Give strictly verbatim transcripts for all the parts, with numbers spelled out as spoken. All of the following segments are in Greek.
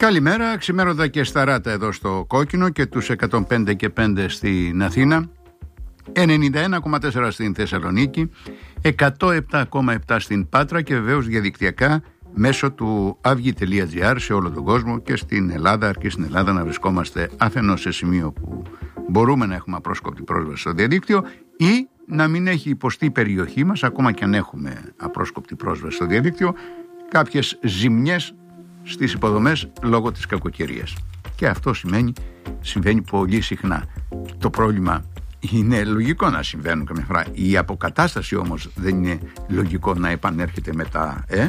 Καλημέρα, ξημέρωτα και σταράτα εδώ στο Κόκκινο και τους εκατόν πέντε και πέντε στην Αθήνα, ενενήντα ένα κόμμα τέσσερα στην Θεσσαλονίκη, εκατόν επτά κόμμα επτά στην Πάτρα και βεβαίως διαδικτυακά μέσω του αυγή τελεία τζι άρ σε όλο τον κόσμο και στην Ελλάδα, αρκεί στην Ελλάδα να βρισκόμαστε αφενός σε σημείο που μπορούμε να έχουμε απρόσκοπτη πρόσβαση στο διαδίκτυο ή να μην έχει υποστεί η περιοχή μας, ακόμα και αν έχουμε απρόσκοπτη πρόσβαση στο διαδίκτυο, κάποιες ζημιές στις υποδομές λόγω της κακοκαιρίας. Και αυτό σημαίνει, συμβαίνει πολύ συχνά. Το πρόβλημα είναι λογικό να συμβαίνουν καμιά φορά. Η αποκατάσταση όμως δεν είναι λογικό να επανέρχεται μετά. Ε?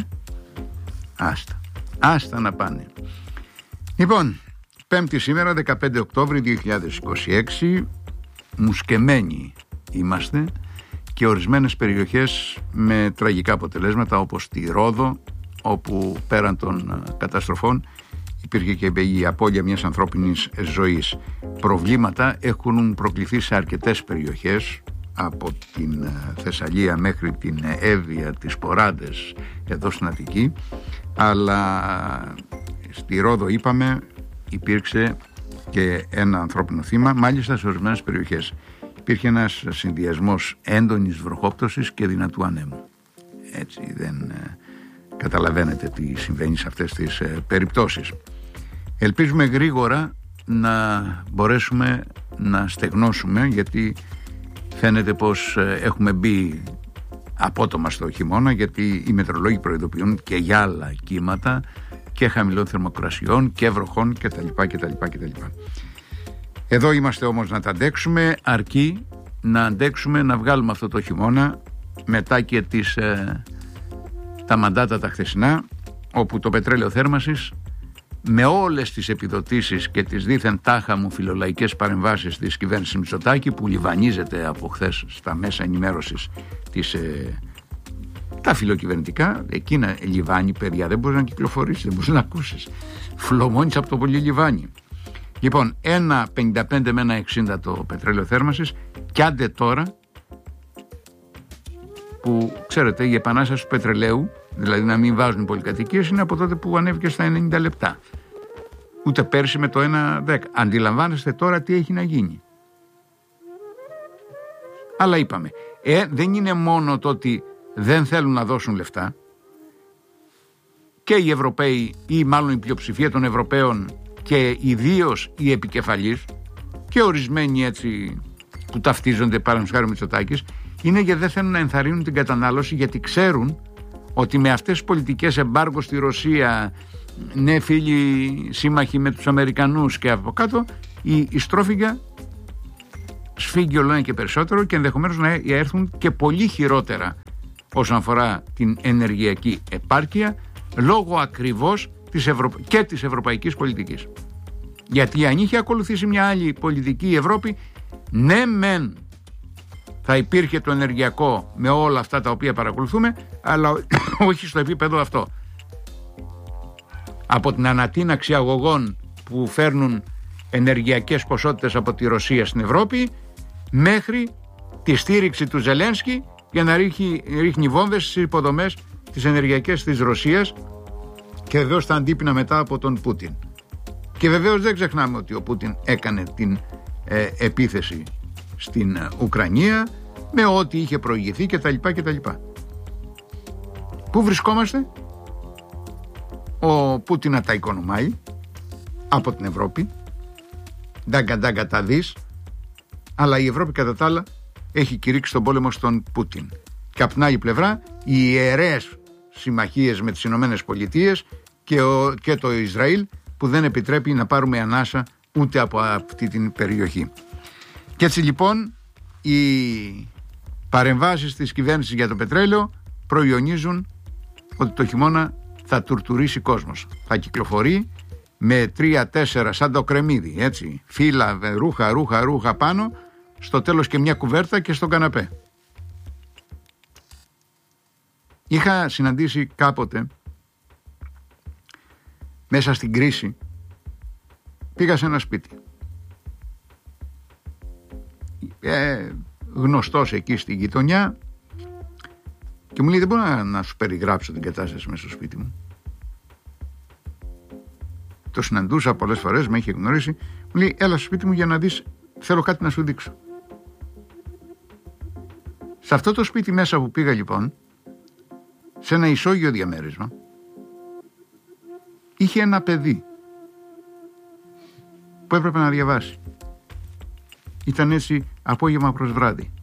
Άστα. Άστα να πάνε. Λοιπόν, Πέμπτη σήμερα, δεκαπέντε Οκτώβρη δύο χιλιάδες είκοσι έξι, μουσκεμένοι είμαστε και ορισμένες περιοχές με τραγικά αποτελέσματα, όπως τη Ρόδο, όπου πέραν των καταστροφών υπήρχε και η απώλεια μιας ανθρώπινης ζωής. Προβλήματα έχουν προκληθεί σε αρκετές περιοχές, από την Θεσσαλία μέχρι την Εύβοια, τις Ποράντες εδώ στην Αττική, αλλά στη Ρόδο, είπαμε, υπήρξε και ένα ανθρώπινο θύμα, μάλιστα σε ορισμένες περιοχές. Υπήρχε ένας συνδυασμός έντονης βροχόπτωσης και δυνατού ανέμου. Έτσι δεν καταλαβαίνετε τι συμβαίνει σε αυτές τις ε, περιπτώσεις. Ελπίζουμε γρήγορα να μπορέσουμε να στεγνώσουμε, γιατί φαίνεται πως ε, έχουμε μπει απότομα στο χειμώνα, γιατί οι μετεωρολόγοι προειδοποιούν και για άλλα κύματα και χαμηλών θερμοκρασιών και βροχών κτλ. κτλ, κτλ. Εδώ είμαστε όμως να τα αντέξουμε, αρκεί να αντέξουμε να βγάλουμε αυτό το χειμώνα μετά και τις... Ε, τα μαντάτα τα χθεσινά, όπου το πετρέλαιο θέρμασης, με όλες τις επιδοτήσεις και τις δίθεν τάχα μου φιλολαϊκές παρεμβάσεις της κυβέρνησης Μητσοτάκη, που λιβανίζεται από χθες στα μέσα ενημέρωσης της, ε, τα φιλοκυβερνητικά, εκείνα λιβάνι, παιδιά, δεν μπορεί να κυκλοφορήσει, δεν μπορεί να ακούσεις, φλωμώνεις από το πολύ λιβάνι. Λοιπόν, ένα πενήντα πέντε με ένα εξήντα το πετρέλαιο θέρμασης, και άντε τώρα, που ξέρετε, η επανάσταση του πετρελαίου, δηλαδή να μην βάζουν πολυκατοικίες, είναι από τότε που ανέβηκε στα ενενήντα λεπτά. Ούτε πέρσι με το ένα δέκα. Αντιλαμβάνεστε τώρα τι έχει να γίνει. Αλλά είπαμε, ε, δεν είναι μόνο το ότι δεν θέλουν να δώσουν λεφτά, και οι Ευρωπαίοι, ή μάλλον η πλειοψηφία των Ευρωπαίων και ιδίως οι επικεφαλείς και ορισμένοι έτσι που ταυτίζονται, παραδείγματος χάρη Μητσοτάκης, είναι γιατί δεν θέλουν να ενθαρρύνουν την κατανάλωση, γιατί ξέρουν ότι με αυτές τις πολιτικές εμπάργκο στη Ρωσία, ναι, φίλοι σύμμαχοι με τους Αμερικανούς και από κάτω, η, η στρόφιγγα σφίγγει όλο ένα και περισσότερο, και ενδεχομένως να έρθουν και πολύ χειρότερα όσον αφορά την ενεργειακή επάρκεια, λόγω ακριβώς της Ευρω... και της ευρωπαϊκής πολιτικής. Γιατί αν είχε ακολουθήσει μια άλλη πολιτική η Ευρώπη, ναι μεν θα υπήρχε το ενεργειακό με όλα αυτά τα οποία παρακολουθούμε, αλλά όχι στο επίπεδο αυτό. Από την ανατείναξη αγωγών που φέρνουν ενεργειακές ποσότητες από τη Ρωσία στην Ευρώπη, μέχρι τη στήριξη του Ζελένσκι για να ρίχνει, ρίχνει βόμβες στις υποδομές τις ενεργειακές της Ρωσίας, και βεβαίως τα αντίπεινα μετά από τον Πούτιν. Και βεβαίως δεν ξεχνάμε ότι ο Πούτιν έκανε την ε, επίθεση στην Ουκρανία με ό,τι είχε προηγηθεί κτλ. κτλ. Πού βρισκόμαστε? Ο Πούτιν να τα οικονομάει από την Ευρώπη, ντάγκα ντάγκα τα δεις, αλλά η Ευρώπη κατά τα άλλα έχει κηρύξει τον πόλεμο στον Πούτιν. Και από την άλλη πλευρά οι ιερές συμμαχίες με τις Ηνωμένες Πολιτείες και, ο, και το Ισραήλ, που δεν επιτρέπει να πάρουμε ανάσα ούτε από αυτή την περιοχή. Και έτσι λοιπόν οι παρεμβάσεις της κυβέρνησης για το πετρέλαιο προϊονίζουν ότι το χειμώνα θα τουρτουρίσει κόσμος. Θα κυκλοφορεί με τρία τέσσερα σαν το κρεμμύδι, έτσι, φύλλα, ρούχα, ρούχα, ρούχα πάνω, στο τέλος και μια κουβέρτα και στον καναπέ. Είχα συναντήσει κάποτε, μέσα στην κρίση, πήγα σε ένα σπίτι. Ε, γνωστός εκεί στη γειτονιά, και μου λέει, δεν μπορώ να, να σου περιγράψω την κατάσταση μέσα στο σπίτι μου. το συναντούσα πολλές φορές, με είχε γνωρίσει. Μου λέει, έλα στο σπίτι μου για να δεις, θέλω κάτι να σου δείξω. Σε αυτό το σπίτι μέσα που πήγα λοιπόν, σε ένα ισόγειο διαμέρισμα, είχε ένα παιδί που έπρεπε να διαβάσει. Ήταν έτσι απόγευμα προς βράδυ.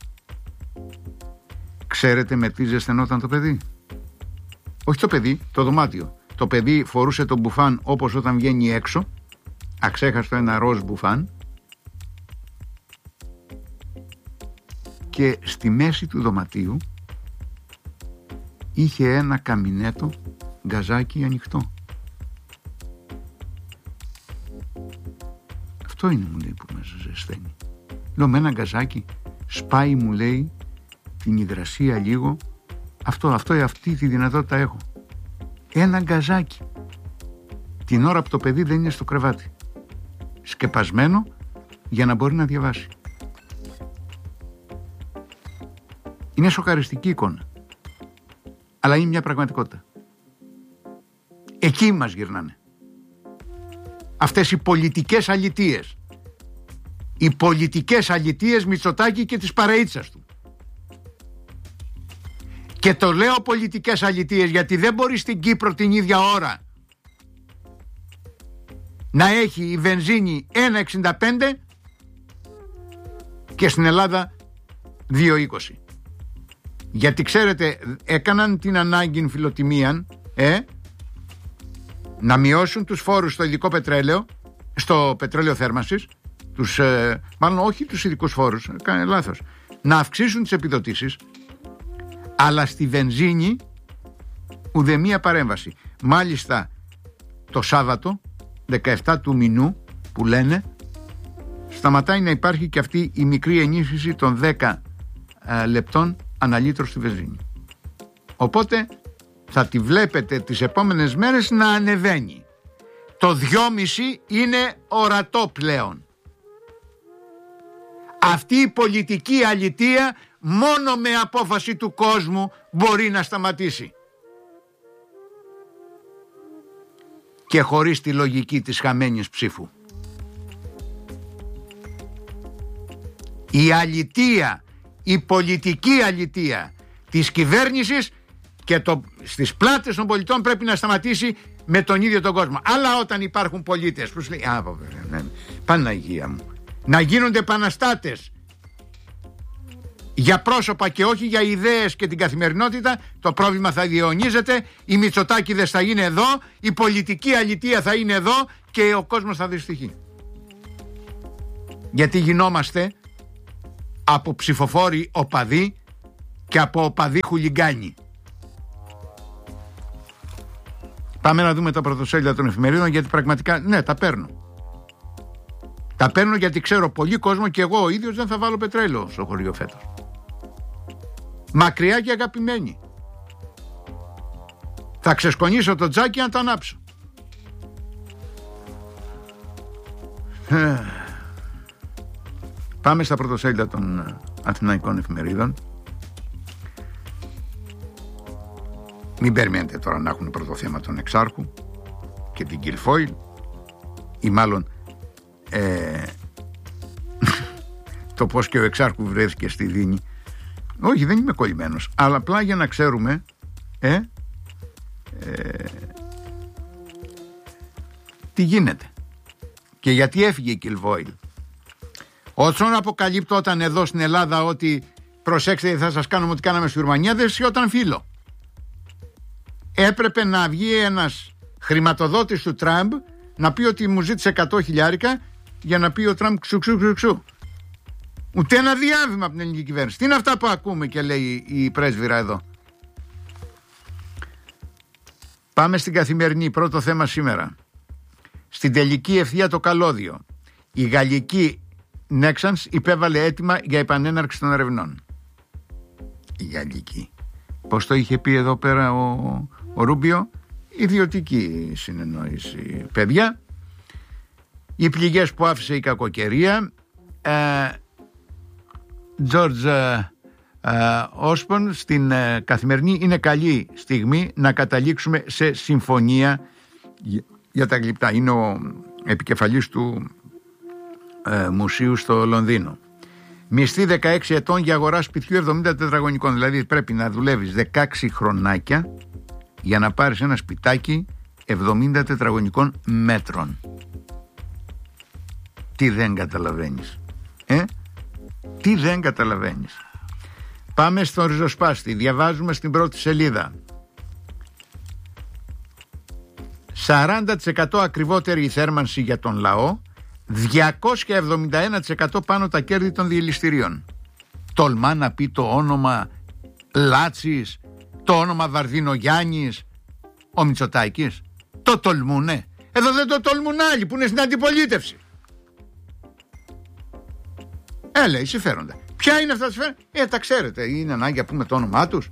Ξέρετε με τι ζεσθενόταν το παιδί? Όχι το παιδί, το δωμάτιο. Το παιδί φορούσε το μπουφάν όπως όταν βγαίνει έξω, αξέχαστο ένα ροζ μπουφάν, και στη μέση του δωματίου είχε ένα καμινέτο γκαζάκι ανοιχτό. Αυτό είναι, μου λέει, που μέσα ζεσθαίνει. Λέω, με ένα γκαζάκι σπάει, μου λέει, την υγρασία λίγο. Αυτό, αυτό, αυτή τη δυνατότητα έχω. Ένα γκαζάκι. Την ώρα που το παιδί δεν είναι στο κρεβάτι. Σκεπασμένο για να μπορεί να διαβάσει. Είναι σοκαριστική εικόνα. Αλλά είναι μια πραγματικότητα. Εκεί μας γυρνάνε. Αυτές οι πολιτικές αλητείες. Οι πολιτικές αλητείες Μητσοτάκη και της παρεΐτσας του. Και το λέω πολιτικές αλητείες γιατί δεν μπορεί στην Κύπρο την ίδια ώρα να έχει η βενζίνη ένα εξήντα πέντε και στην Ελλάδα δύο είκοσι. Γιατί ξέρετε, έκαναν την ανάγκη φιλοτιμίαν ε, να μειώσουν τους φόρους στο ειδικό πετρέλαιο, στο πετρέλαιο θέρμανσης, τους, ε, μάλλον όχι τους ειδικούς φόρους, κάνε λάθος, να αυξήσουν τις επιδοτήσεις, αλλά στη βενζίνη ουδέμια παρέμβαση. Μάλιστα το Σάββατο δεκαεφτά του μηνού που λένε, σταματάει να υπάρχει και αυτή η μικρή ενίσχυση των δέκα ε, λεπτών αναλύτρο στη βενζίνη. Οπότε θα τη βλέπετε τις επόμενες μέρες να ανεβαίνει. Το δυόμισι είναι ορατό πλέον. Αυτή η πολιτική αλητεία μόνο με απόφαση του κόσμου μπορεί να σταματήσει. Και χωρίς τη λογική της χαμένης ψήφου. Η αλητεία, η πολιτική αλητεία της κυβέρνησης και το, στις πλάτες των πολιτών πρέπει να σταματήσει με τον ίδιο τον κόσμο. Αλλά όταν υπάρχουν πολίτες που σου λέει, α, ναι, Παναγία μου, να γίνονται επαναστάτες για πρόσωπα και όχι για ιδέες και την καθημερινότητα, το πρόβλημα θα διαιωνίζεται, οι Μητσοτάκηδες θα είναι εδώ, η πολιτική αλητεία θα είναι εδώ και ο κόσμος θα δυστυχεί. Γιατί γινόμαστε από ψηφοφόροι οπαδοί και από οπαδοί χουλιγκάνοι. Πάμε να δούμε τα πρωτοσέλιδα των εφημερίδων, γιατί πραγματικά, ναι, τα παίρνω. Τα παίρνω γιατί ξέρω πολύ κόσμο και εγώ ο ίδιος δεν θα βάλω πετρέλαιο στο χωριό φέτος. Μακριά και αγαπημένη. Θα ξεσκονίσω το τζάκι να το ανάψω. Πάμε στα πρωτοσέλιδα των αθηναϊκών εφημερίδων. Μην περιμένετε τώρα να έχουν πρώτο θέμα τον Εξάρχου και την Κιλφόιλ, ή μάλλον ε, το πως και ο Εξάρχου βρέθηκε στη Δίνη. Όχι, δεν είμαι κολλημένος, αλλά απλά για να ξέρουμε ε, ε, τι γίνεται και γιατί έφυγε η Κιλφόιλ. Όσον αποκαλύπτωταν εδώ στην Ελλάδα ότι προσέξτε, θα σας κάνουμε ό,τι κάναμε στη Ρουμανία, δεν σιώταν φίλο. Έπρεπε να βγει ένας χρηματοδότης του Τραμπ να πει ότι μου ζήτησε εκατό χιλιάρικα για να πει ο Τραμπ ξου ξου ξου ξου. Ούτε ένα διάβημα από την ελληνική κυβέρνηση. Τι είναι αυτά που ακούμε και λέει η πρέσβυρα εδώ. Πάμε στην Καθημερινή, πρώτο θέμα σήμερα. Στην τελική ευθεία το καλώδιο. Η γαλλική Nexans υπέβαλε αίτημα για επανέναρξη των ερευνών. Η γαλλική. Πώς το είχε πει εδώ πέρα ο, ο Ρούμπιο? Ιδιωτική συνεννόηση, παιδιά. Οι πληγές που άφησε η κακοκαιρία. Τζορτζ Όσπον στην ε, Καθημερινή, είναι καλή στιγμή να καταλήξουμε σε συμφωνία για τα γλυπτά. Είναι ο επικεφαλής του ε, μουσείου στο Λονδίνο. Μισθή δεκαέξι ετών για αγορά σπιτιού εβδομήντα τετραγωνικών. Δηλαδή πρέπει να δουλεύεις δεκαέξι χρονάκια για να πάρεις ένα σπιτάκι εβδομήντα τετραγωνικών μέτρων. Τι δεν καταλαβαίνεις, ε? Τι δεν καταλαβαίνεις. Πάμε στον ριζοσπάστη. Διαβάζουμε στην πρώτη σελίδα. σαράντα τοις εκατό ακριβότερη η θέρμανση για τον λαό, διακόσια εβδομήντα ένα τοις εκατό πάνω τα κέρδη των διελιστηρίων. Τολμά να πει το όνομα Λάτσης, το όνομα Βαρδινογιάννης, ο Μητσοτάκης? Το τολμούνε? Εδώ δεν το τολμούν άλλοι που είναι στην αντιπολίτευση. Ε, λέει, συμφέροντα. Ποια είναι αυτά τα συμφέροντα? Ε, τα ξέρετε, είναι ανάγκη να πούμε το όνομά τους.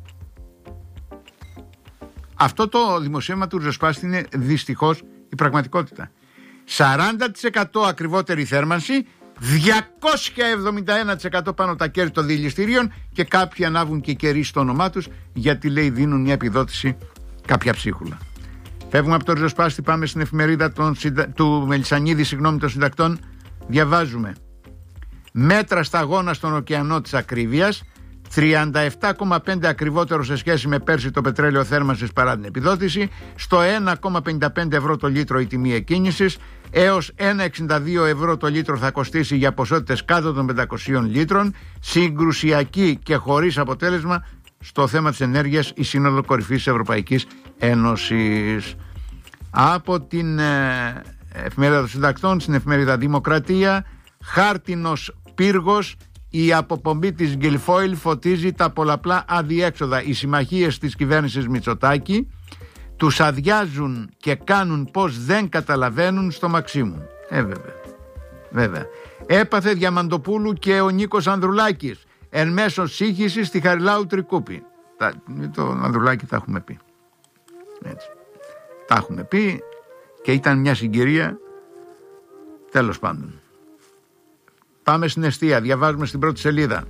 Αυτό το δημοσίευμα του ριζοσπάστη είναι δυστυχώς η πραγματικότητα. σαράντα τοις εκατό ακριβότερη θέρμανση, διακόσια εβδομήντα ένα τοις εκατό πάνω τα κέρδη των διελιστηρίων και κάποιοι ανάβουν και κερί στο όνομά τους γιατί, λέει, δίνουν μια επιδότηση κάποια ψίχουλα. Φεύγουμε από το ριζοσπάστη, πάμε στην εφημερίδα των, του Μελισσανίδη, συγγνώμη, των συντακτών. Διαβάζουμε. Μέτρα σταγόνα στον ωκεανό της ακρίβειας, τριάντα επτά κόμμα πέντε ακριβότερο σε σχέση με πέρσι το πετρέλαιο θέρμανσης παρά την επιδότηση, στο ένα κόμμα πενήντα πέντε ευρώ το λίτρο η τιμή εκκίνησης, έως ένα κόμμα εξήντα δύο ευρώ το λίτρο θα κοστίσει για ποσότητες κάτω των πεντακοσίων λίτρων, συγκρουσιακή και χωρίς αποτέλεσμα στο θέμα της ενέργειας η Σύνοδο Κορυφής της Ευρωπαϊκής Ένωσης. Από την ε, εφημερίδα των συντακτών στην εφημερίδα Δημοκρατία, χάρτινος πύργος, η αποπομπή της Γκυλφόιλ φωτίζει τα πολλαπλά αδιέξοδα. Οι συμμαχίες της κυβέρνησης Μητσοτάκη τους αδειάζουν και κάνουν πως δεν καταλαβαίνουν στο Μαξίμου. Ε, βέβαια. Βέβαια. Έπαθε Διαμαντοπούλου και ο Νίκος Ανδρουλάκης εν μέσω σύγχυσης στη Χαριλάου Τρικούπη. Τα, το Ανδρουλάκη τα έχουμε πει. Έτσι. Τα έχουμε πει και ήταν μια συγκυρία, τέλος πάντων. Πάμε στην εστία, διαβάζουμε στην πρώτη σελίδα.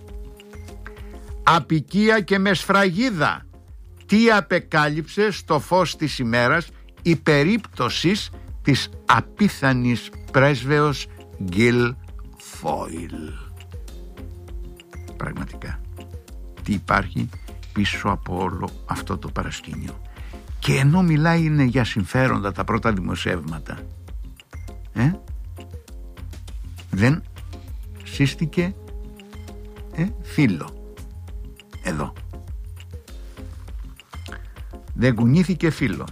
Απικία και με σφραγίδα. Τι απεκάλυψε στο φως της ημέρας η περίπτωση της απίθανης πρέσβεως Γκυλφόιλ. Πραγματικά, τι υπάρχει πίσω από όλο αυτό το παρασκήνιο. Και ενώ μιλάει είναι για συμφέροντα τα πρώτα δημοσιεύματα, ε, δεν σύστηκε ε, φίλο εδώ, δεν κουνήθηκε φίλο.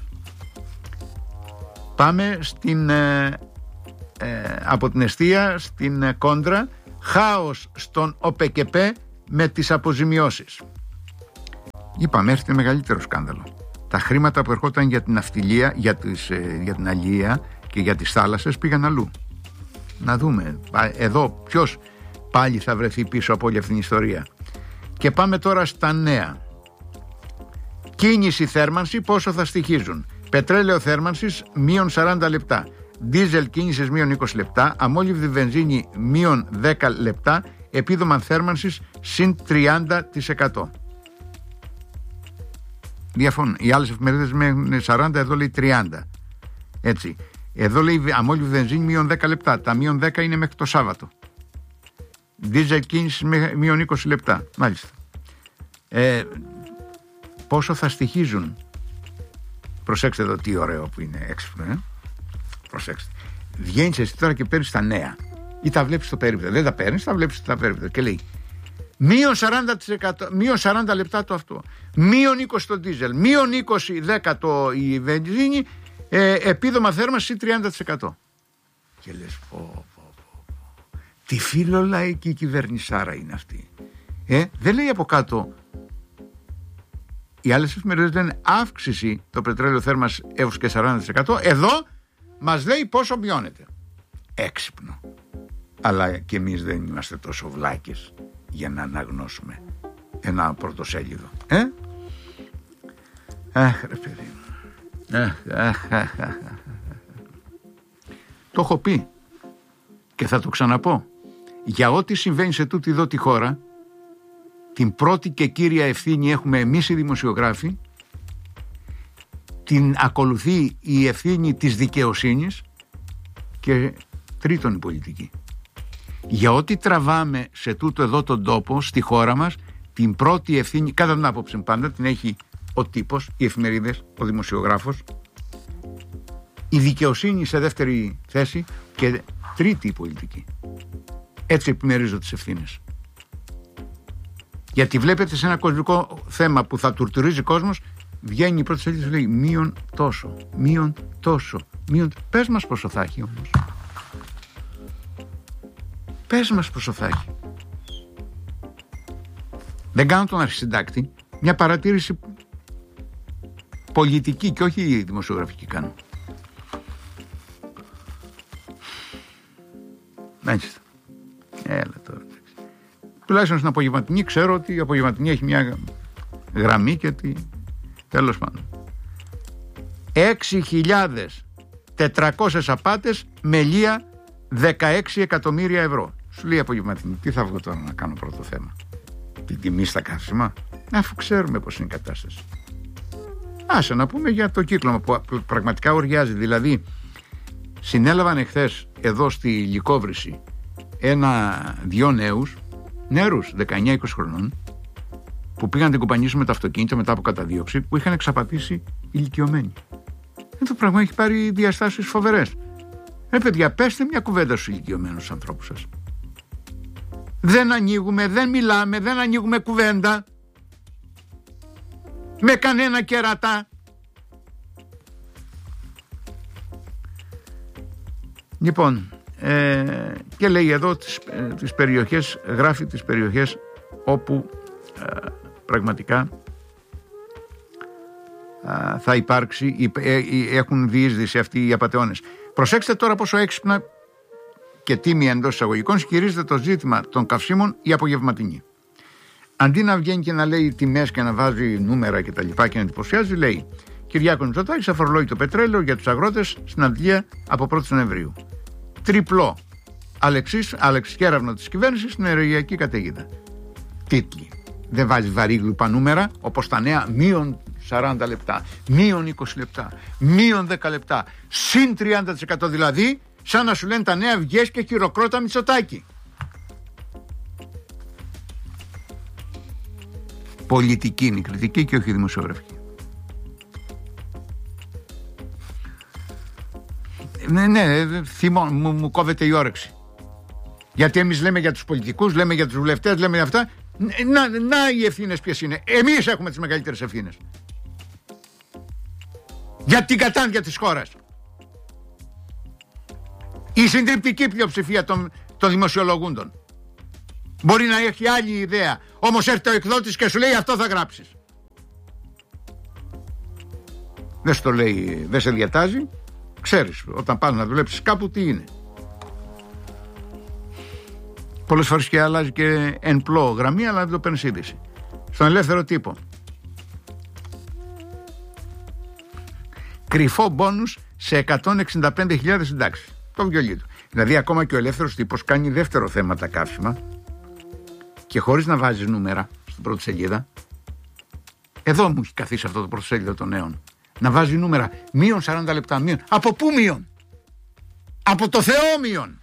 Πάμε στην ε, ε, από την εστία στην ε, κόντρα. Χάος στον ΟΠΕΚΕΠΕ με τις αποζημιώσεις. Είπαμε, έρχεται μεγαλύτερο σκάνδαλο. Τα χρήματα που ερχόταν για την ναυτιλία, για, τις, ε, για την αλία και για τις θάλασσες πήγαν αλλού. Να δούμε εδώ ποιος πάλι θα βρεθεί πίσω από όλη αυτή την ιστορία. Και πάμε τώρα στα νέα. Κίνηση θέρμανση πόσο θα στοιχίζουν? Πετρέλαιο θέρμανσης μείον σαράντα λεπτά, δίζελ κίνησης μείον είκοσι λεπτά, αμόλυβδη βενζίνη μείον δέκα λεπτά, επίδομα θέρμανσης συν τριάντα τοις εκατό. Διαφωνούν. Οι άλλες εφημερίδες με σαράντα, εδώ λέει τριάντα. Έτσι. Εδώ λέει αμόλυβδη βενζίνη μείον δέκα λεπτά. Τα μείον δέκα είναι μέχρι το Σάββατο. Δίζελ κίνησης μείον είκοσι λεπτά. Μάλιστα. Ε, πόσο θα στοιχίζουν? Προσέξτε εδώ τι ωραίο που είναι έξυπνο. Ε? Προσέξτε. Βγαίνεις εσύ τώρα και παίρνεις τα νέα. Ή τα βλέπεις στο περίπτωτο. Δεν τα παίρνεις, τα βλέπεις στο περίπτωτο. Και λέει μείον σαράντα τοις εκατό, μείον σαράντα λεπτά το αυτό. Μείον είκοσι το δίζελ. Μείον είκοσι δέκα το η βενζίνη. Ε, επίδομα θέρμανση τριάντα τοις εκατό. Και λες πω, πω, πω, πω. Τι φιλολαϊκή κυβερνησάρα είναι αυτή. Ε, δεν λέει από κάτω. Οι άλλες εφημερίδες λένε αύξηση το πετρέλαιο θέρμανσης έως και σαράντα τοις εκατό. Εδώ μας λέει πόσο μειώνεται. Έξυπνο. Αλλά και εμείς δεν είμαστε τόσο βλάκες για να αναγνώσουμε ένα πρωτοσέλιδο. Ε? Αχ ρε παιδί μου. Αχ, αχ, αχ, αχ. Το έχω πει και θα το ξαναπώ. Για ό,τι συμβαίνει σε τούτη εδώ τη χώρα, την πρώτη και κύρια ευθύνη έχουμε εμείς οι δημοσιογράφοι, την ακολουθεί η ευθύνη της δικαιοσύνης και τρίτον η πολιτική. Για ό,τι τραβάμε σε τούτο εδώ τον τόπο, στη χώρα μας, την πρώτη ευθύνη, κατά την άποψη πάντα, την έχει ο τύπος, οι εφημερίδες, ο δημοσιογράφος, η δικαιοσύνη σε δεύτερη θέση και τρίτη η πολιτική. Έτσι επιμερίζω τις ευθύνες. Γιατί βλέπετε σε ένα κοσμικό θέμα που θα τουρτουρίζει κόσμος, βγαίνει η πρώτη σελίδα και λέει μείον τόσο, μείον τόσο, μείον... Πες μας πόσο θα έχει όμως. Πες μας πόσο θα έχει. Δεν κάνω τον αρχισυντάκτη, μια παρατήρηση πολιτική και όχι δημοσιογραφική κάνω. Μάλιστα. Έλα τώρα. Τουλάχιστον στην απογευματινή ξέρω ότι η απογευματινή έχει μια γραμμή και ότι τέλος πάντων. έξι χιλιάδες τετρακόσιες απάτες με λία δεκαέξι εκατομμύρια ευρώ. Σου λέει απογευματινή. Τι θα βγω τώρα να κάνω πρώτο θέμα? Την τιμή στα καύσιμα, αφού ξέρουμε πως είναι η κατάσταση. Άσε να πούμε για το κύκλωμα που πραγματικά οριάζει. Δηλαδή συνέλαβαν εχθές εδώ στη Λυκόβρηση ένα δυο νέους νέους δεκαεννιά είκοσι χρονών που πήγαν να την κουπανίσουν με το αυτοκίνητο μετά από καταδίωξη, που είχαν εξαπατήσει ηλικιωμένοι. Αυτό το πράγμα έχει πάρει διαστάσεις φοβερές. Ρε παιδιά, πέστε μια κουβέντα στους ηλικιωμένους ανθρώπους σας. Δεν ανοίγουμε, δεν μιλάμε, δεν ανοίγουμε κουβέντα με κανένα κερατά. Λοιπόν, ε, και λέει εδώ τις, ε, τις περιοχές, γράφει τις περιοχές όπου ε, πραγματικά ε, θα υπάρξει, ε, ε, έχουν διείσδυση αυτοί οι απατεώνες. Προσέξτε τώρα πόσο έξυπνα και τίμια εντός εισαγωγικών χειρίζεται το ζήτημα των καυσίμων η απογευματινή. Αντί να βγαίνει και να λέει τιμές και να βάζει νούμερα και τα λοιπά και να εντυπωσιάζει, λέει Κυριάκος Μητσοτάκης αφορολόγητο πετρέλαιο για τους αγρότες στην Αντλία από πρώτη Νοεμβρίου. Τριπλό Αλεξής, αλεξικέραυνο της κυβέρνησης στην ενεργειακή καταιγίδα. Τίτλοι. Δεν βάζει βαρύγλουπα νούμερα όπως τα νέα μείον σαράντα λεπτά, μείον είκοσι λεπτά, μείον δέκα λεπτά, συν τριάντα τοις εκατό δηλαδή, σαν να σου λένε τα νέα βγες και χειροκρότα Μητσοτάκη. Πολιτική είναι η κριτική και όχι δημοσιογραφική. Ναι, ναι, θυμώ, μου, μου κόβεται η όρεξη. Γιατί εμείς λέμε για τους πολιτικούς, λέμε για τους βουλευτές, λέμε για αυτά. Να, να οι ευθύνες ποιες είναι. Εμείς έχουμε τις μεγαλύτερες ευθύνες. Για την κατάντια της χώρας. Η συντριπτική πλειοψηφία των, των δημοσιολογούντων. Μπορεί να έχει άλλη ιδέα, όμως έρχεται ο εκδότης και σου λέει αυτό θα γράψεις. Δεν στο λέει, δεν σε διατάζει. Ξέρεις όταν πας να δουλέψεις κάπου τι είναι. Πολλές φορές και αλλάζει και εν πλώ γραμμή, αλλά δεν το παίρνεις είδηση. Στον ελεύθερο τύπο. Κρυφό μπόνους σε εκατόν εξήντα πέντε χιλιάδες συντάξεις. Το βιολί του. Δηλαδή ακόμα και ο ελεύθερος τύπος κάνει δεύτερο θέμα τα καύσιμα και χωρίς να βάζει νούμερα στην πρώτη σελίδα. Εδώ μου έχει καθίσει αυτό το πρώτο σελίδα των νέων. Να βάζει νούμερα μείον σαράντα λεπτά, μείον. Από πού μείον? Από το Θεό μείον.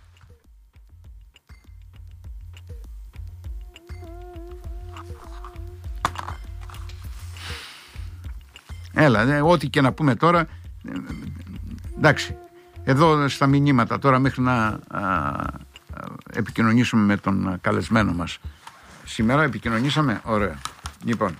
Έλα, δε, ό,τι και να πούμε τώρα, ε, εντάξει, εδώ στα μηνύματα τώρα μέχρι να α, α, επικοινωνήσουμε με τον καλεσμένο μας. Σήμερα επικοινωνήσαμε, ωραία. Λοιπόν,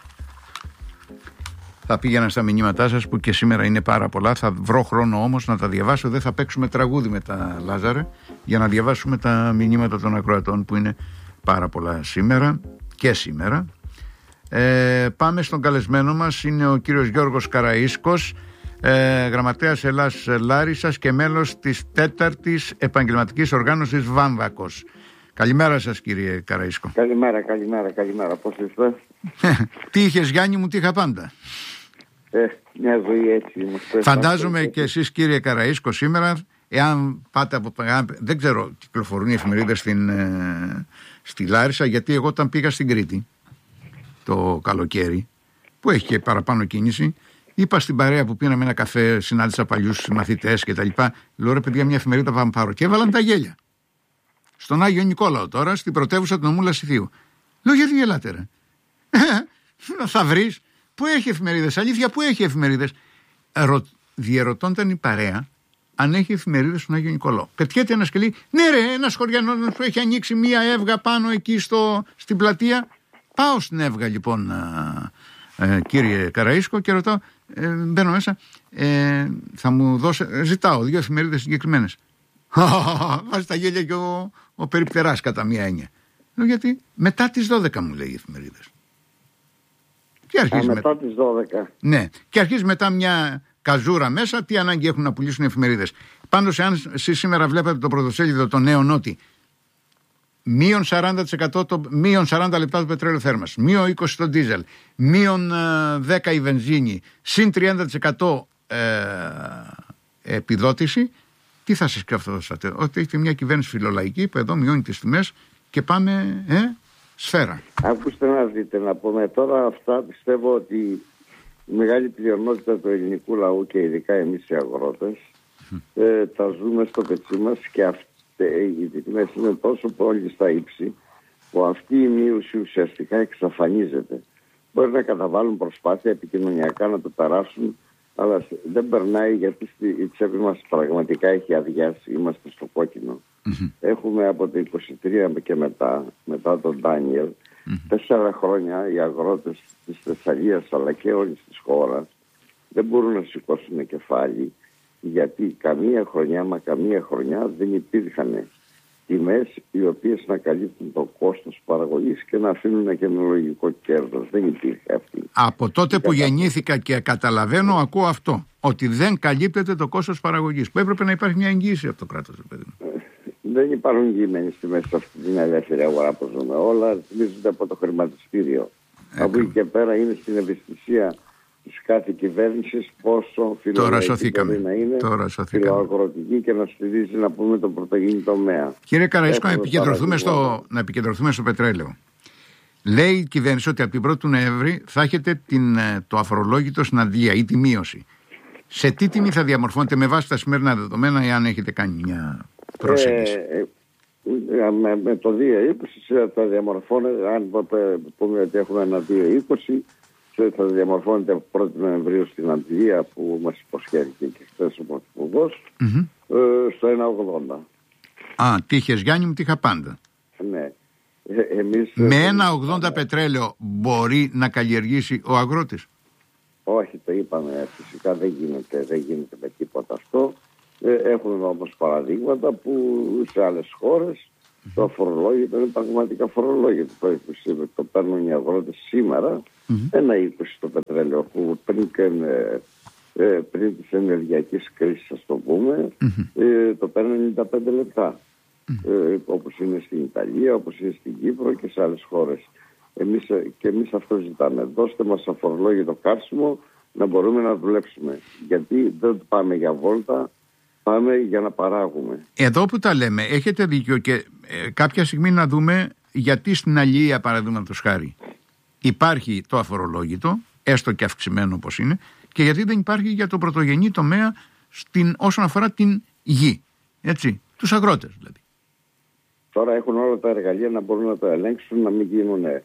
θα πήγαινα στα μηνύματά σας που και σήμερα είναι πάρα πολλά. Θα βρω χρόνο όμως να τα διαβάσω. Δεν θα παίξουμε τραγούδι με τα Λάζαρε για να διαβάσουμε τα μηνύματα των ακροατών που είναι πάρα πολλά σήμερα και σήμερα. Ε, πάμε στον καλεσμένο μας. Είναι ο κύριος Γιώργος Καραΐσκος, ε, γραμματέας Ελλάς Λάρισσας και μέλος της τέταρτης επαγγελματικής οργάνωσης Βάμβακος. Καλημέρα σας κύριε Καραΐσκο. Καλημέρα, καλημέρα, καλημέρα. Πώς είστε? Τι είχες Γιάννη μου, τι είχα πάντα. Ε, μια ζωή έτσι είμαστε. Φαντάζομαι και εσείς κύριε Καραΐσκο σήμερα, εάν πάτε από... Δεν ξέρω, κυκλοφορούν οι εφημερίδες στην, ε, στη Λάρισα, γιατί εγώ όταν πήγα στην Κρήτη το καλοκαίρι, που έχει και παραπάνω κίνηση, Είπα στην παρέα που πήραμε ένα καφέ, συνάντησα παλιούς μαθητές κτλ. Λέω ρε παιδιά, μια εφημερίδα θα πάρω. Και έβαλαν τα γέλια. Στον Άγιο Νικόλαο τώρα, στην πρωτεύουσα του νομού Λασιθίου. Λέω γιατί γελάτε ρε. Θα βρεις. Πού έχει εφημερίδες, αλήθεια, πού έχει εφημερίδες. Ρω... Διερωτώνταν η παρέα αν έχει εφημερίδες στον Άγιο Νικόλαο. Πετιέται ένα και λέει, ναι ρε, ένας χωριανός που έχει ανοίξει μία έβγα πάνω εκεί στο... στην πλατεία. Πάω στην έβγα λοιπόν, α, ε, κύριε Καραΐσκο, και ρωτάω, ε, μπαίνω μέσα, ε, θα μου δώσει, ζητάω δύο εφημερίδες συγκεκριμένες. Βάζει τα γέλια και ο, ο περιπτεράς κατά μία έννοια. Λέω γιατί, μετά τις δώδεκα μου λέει οι εφημερίδες. Και αρχίζει Α, μετά με... τις δώδεκα. Ναι, και αρχίζει μετά μια καζούρα μέσα, τι ανάγκη έχουν να πουλήσουν οι εφημερίδες. Πάντως, εάν εσείς σήμερα βλέπετε το πρωτοσέλιδο των νέων ότι μείον σαράντα τοις εκατό το, μείον σαράντα λεπτά το πετρέλαιο θέρμανσης, μείον είκοσι το ντίζελ, μείον δέκα η βενζίνη, συν τριάντα τοις εκατό ε, επιδότηση, τι θα σας σκεφτόσατε? Ότι έχετε μια κυβέρνηση φιλολαϊκή που εδώ μειώνει τις τιμές και πάμε ε, σφαίρα. Ακούστε να δείτε, να πούμε τώρα αυτά, πιστεύω ότι η μεγάλη πλειονότητα του ελληνικού λαού και ειδικά εμείς οι αγρότες mm. ε, τα ζούμε στο πετσί μας και αυτοί, οι τιμές είναι τόσο πολύ στα ύψη που αυτή η μείωση ουσιαστικά εξαφανίζεται. Μπορεί να καταβάλουν προσπάθεια επικοινωνιακά να το περάσουν, αλλά δεν περνάει γιατί η τσέπη μας πραγματικά έχει αδειάσει, είμαστε στο κόκκινο. Mm-hmm. Έχουμε από το είκοσι τρία και μετά, μετά τον Ντάνιελ, mm-hmm. τέσσερα χρόνια οι αγρότες της Θεσσαλίας αλλά και όλης της χώρας δεν μπορούν να σηκώσουν κεφάλι, γιατί καμία χρονιά μα καμία χρονιά δεν υπήρχαν τιμές οι οποίες να καλύπτουν το κόστος παραγωγής και να αφήνουν και ένα λογικό κέρδος. Δεν υπήρχε αυτή. Από τότε που γεννήθηκα και καταλαβαίνω, ακούω αυτό, ότι δεν καλύπτεται το κόστος παραγωγής, που έπρεπε να υπάρχει μια εγγύηση από το κράτος. Δεν υπάρχουν εγγυημένες τιμές σε αυτή την ελεύθερη αγορά που ζούμε. Όλα ρυθμίζονται από το χρηματιστήριο. Από εκεί και πέρα είναι στην ευαισθησία της κάθε κυβέρνησης πόσο φιλοαγροτική μπορεί να είναι, φιλοαγροτική και να στηρίζει, να πούμε, τον πρωτογενή τομέα. Κύριε Καραΐσκο, να επικεντρωθούμε, στο, να επικεντρωθούμε στο πετρέλαιο. Λέει η κυβέρνηση ότι από την πρώτη του Νοέμβρη θα έχετε την, το αφορολόγητο στην αντλία ή τη μείωση. Σε τι τιμή θα διαμορφώνετε με βάση τα σημερινά δεδομένα, εάν έχετε κάνει μια προσέγγιση? Ε, ε, με, με το δύο είκοσι θα διαμορφώνεται, αν πούμε ότι έχουμε ένα δύο είκοσι, θα διαμορφώνεται από πρώτη Νοεμβρίου στην αντλία που μας υποσχέθηκε και χθες ο Πρωθυπουργός, mm-hmm. ε, στο ένα ογδόντα. Α, τύχες Γιάννη μου, τύχα πάντα. Ναι. Ε, εμείς, με ένα ογδόντα πετρέλαιο μπορεί να καλλιεργήσει ο αγρότης? Όχι, το είπαμε, φυσικά δεν γίνεται, δεν γίνεται με τίποτα αυτό. Ε, έχουμε όμως παραδείγματα που σε άλλες χώρες mm-hmm. το αφορολόγητο είναι πραγματικά φορολόγητο. Το, το παίρνουν οι αγρότες σήμερα mm-hmm. ένα είκοσι το πετρέλαιο που πριν, και, ε, πριν της ενεργειακής κρίσης, ας το πούμε, mm-hmm. ε, το παίρνουν ενενήντα πέντε λεπτά. Mm-hmm. Ε, όπως είναι στην Ιταλία, όπως είναι στην Κύπρο και σε άλλες χώρες. Εμείς, και εμείς αυτό ζητάμε. Δώστε μας αφορολόγητο καύσιμο να μπορούμε να δουλέψουμε. Γιατί δεν πάμε για βόλτα, πάμε για να παράγουμε. Εδώ που τα λέμε, έχετε δίκιο και ε, κάποια στιγμή να δούμε γιατί στην αλληλεία, παραδείγματος χάρη, υπάρχει το αφορολόγητο, έστω και αυξημένο όπως είναι, και γιατί δεν υπάρχει για το πρωτογενή τομέα στην, όσον αφορά την γη. Έτσι, τους αγρότες δηλαδή. Τώρα έχουν όλα τα εργαλεία να μπορούν να το ελέγξουν, να μην γίνουν ε,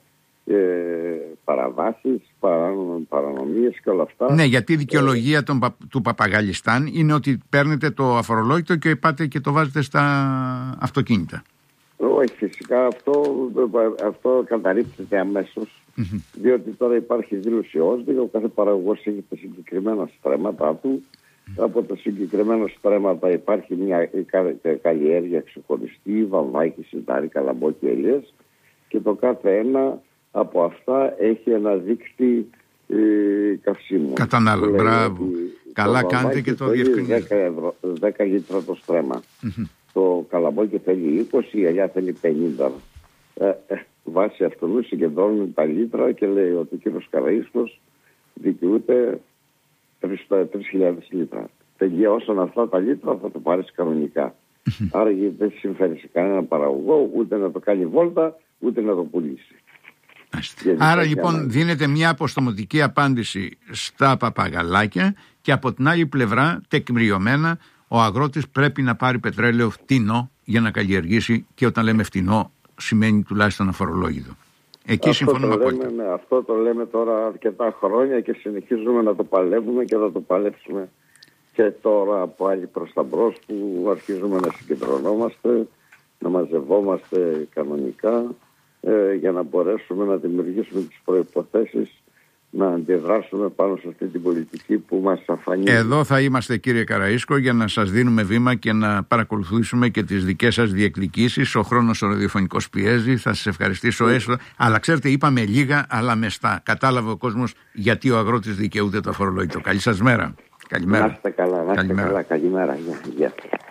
παραβάσεις, παρανομίες και όλα αυτά. Ναι, γιατί η δικαιολογία των, του Παπαγαλιστάν είναι ότι παίρνετε το αφορολόγητο και πάτε και το βάζετε στα αυτοκίνητα. Όχι, φυσικά αυτό, αυτό καταρρίπτεται αμέσως, mm-hmm. διότι τώρα υπάρχει δήλωση ΟΣΔΙ, ο κάθε παραγωγός έχει τα συγκεκριμένα στρέμματα του. Mm-hmm. Από τα συγκεκριμένα στρέμματα υπάρχει μια καλλιέργεια ξεχωριστή, βαμβάκι, σιτάρι, καλαμπόκι, ελιές, και το κάθε ένα από αυτά έχει ένα δίκτυ ε, καυσίμου. Κατανάλω, μπράβο. Καλά κάνετε και το διευκρινίζετε. δέκα λίτρα το στρέμμα. Mm-hmm. Το καλαμπόκι θέλει είκοσι, η ελιά θέλει πενήντα. Ε, ε, βάσει αυτού συγκεντρώνουν τα λίτρα και λέει ότι ο κύριος Καραΐσκος δικαιούται τρεις χιλιάδες λίτρα. Τελειώσαν αυτά τα λίτρα, θα το πάρεις κανονικά. Mm-hmm. Άρα δεν συμφέρει σε κανένα παραγωγό ούτε να το κάνει βόλτα, ούτε να το πουλήσει. Μάλιστα. Άρα λοιπόν δίνεται μια αποστομωτική απάντηση στα παπαγαλάκια και από την άλλη πλευρά τεκμηριωμένα ο αγρότης πρέπει να πάρει πετρέλαιο φτηνό για να καλλιεργήσει, και όταν λέμε φτηνό σημαίνει τουλάχιστον αφορολόγητο. Εκεί αυτό συμφωνούμε το πολύ. Λέμε, ναι, αυτό το λέμε τώρα αρκετά χρόνια και συνεχίζουμε να το παλεύουμε και θα το παλέψουμε και τώρα από άλλη προς τα μπρος, που αρχίζουμε να συγκεντρωνόμαστε, να μαζευόμαστε κανονικά ε, για να μπορέσουμε να δημιουργήσουμε τις προϋποθέσεις να αντιδράσουμε πάνω σε αυτή την πολιτική που μας αφανίζει. Εδώ θα είμαστε, κύριε Καραΐσκο, για να σας δίνουμε βήμα και να παρακολουθήσουμε και τις δικές σας διεκδικήσεις. Ο χρόνος ο ραδιοφωνικός πιέζει, θα σας ευχαριστήσω έστω. Αλλά ξέρετε, είπαμε λίγα αλλά μεστά. Κατάλαβε ο κόσμος γιατί ο αγρότης δικαιούται το αφορολόγητο. Καλή σας μέρα. Καλημέρα. Να είστε καλά, να είστε καλά. Καλημέρα. Γεια. Γεια.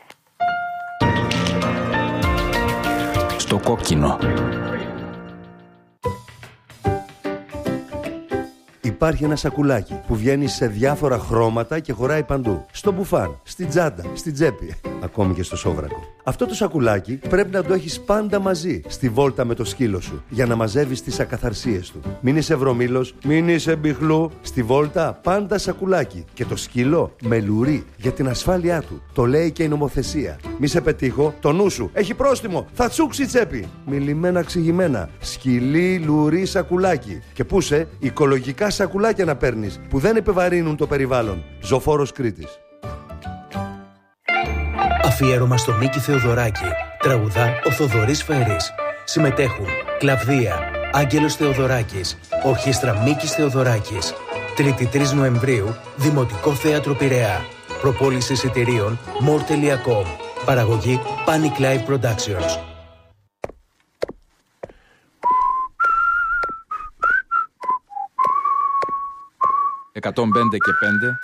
Στο κόκκινο. Υπάρχει ένα σακουλάκι που βγαίνει σε διάφορα χρώματα και χωράει παντού. Στο μπουφάν, στην τσάντα, στην τσέπη, ακόμη και στο σόβρακο. Αυτό το σακουλάκι πρέπει να το έχεις πάντα μαζί στη βόλτα με το σκύλο σου για να μαζεύεις τις ακαθαρσίες του. Μην είσαι βρωμήλος, μην είσαι μπιχλού. Στη βόλτα πάντα σακουλάκι. Και το σκύλο με λουρί για την ασφάλειά του. Το λέει και η νομοθεσία. Μη σε πετύχω, το νου σου έχει πρόστιμο. Θα τσούξει τσέπη. Μιλημένα ξηγημένα. Σκυλί, λουρί, σακουλάκι. Και πού σε, οικολογικά σακουλάκια να παίρνεις που δεν επιβαρύνουν το περιβάλλον. Ζωφόρος Κρήτης. Αφιέρωμα στον Νίκη Θεοδωράκη. Τραγουδά ο Θοδωρής Φέρης. Συμμετέχουν Κλαβδία, Άγγελος Θεοδωράκης, Ορχήστρα Μίκης Θεοδωράκης. Τρίτη τρεις Νοεμβρίου, Δημοτικό Θέατρο Πειραιά. Προπόληση εισιτηρίων more τελεία com. Παραγωγή Panic Live Productions. εκατόν πέντε και πέντε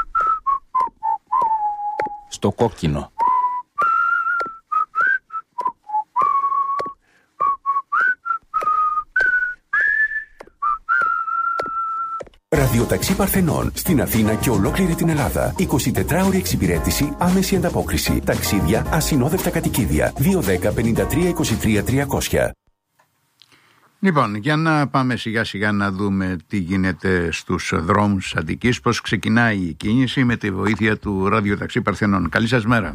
στο κόκκινο. Ραδιοταξί Παρθενών στην Αθήνα και ολόκληρη την Ελλάδα. εικοσιτετράωρη εξυπηρέτηση, άμεση ανταπόκριση. Ταξίδια, ασυνόδευτα κατοικίδια. δύο δέκα πενήντα τρία είκοσι τρία τριακόσια. Λοιπόν, για να πάμε σιγά σιγά να δούμε τι γίνεται στους δρόμους Αττικής, πώς ξεκινάει η κίνηση με τη βοήθεια του ραδιοταξί Παρθενών. Καλή σας μέρα.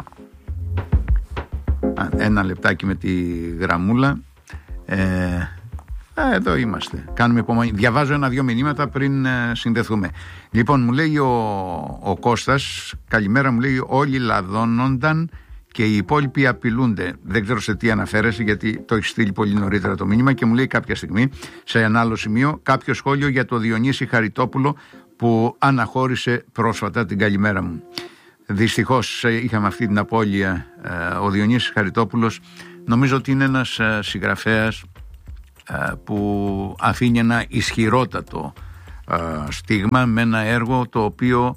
Α, ένα λεπτάκι με τη γραμμούλα. Ε, α, εδώ είμαστε. Κάνουμε υπομονή. Διαβάζω ένα-δυο μηνύματα πριν ε, συνδεθούμε. Λοιπόν, μου λέει ο, ο Κώστας, καλημέρα, μου λέει όλοι λαδώνονταν και οι υπόλοιποι απειλούνται. Δεν ξέρω σε τι αναφέρεσαι, γιατί το έχει στείλει πολύ νωρίτερα το μήνυμα και μου λέει κάποια στιγμή, σε ένα άλλο σημείο, κάποιο σχόλιο για το Διονύση Χαριτόπουλο που αναχώρησε πρόσφατα. Την καλημέρα μου. Δυστυχώς είχαμε αυτή την απώλεια. Ο Διονύσης Χαριτόπουλος νομίζω ότι είναι ένας συγγραφέας που αφήνει ένα ισχυρότατο στίγμα με ένα έργο το οποίο